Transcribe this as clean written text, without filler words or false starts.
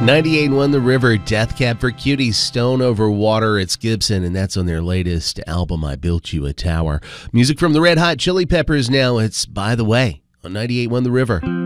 98.1 The River, Death Cab for Cutie, Stone Over Water. It's Gibson, and that's on their latest album, I Built You a Tower. Music from the Red Hot Chili Peppers now. It's By the Way on 98.1 The River.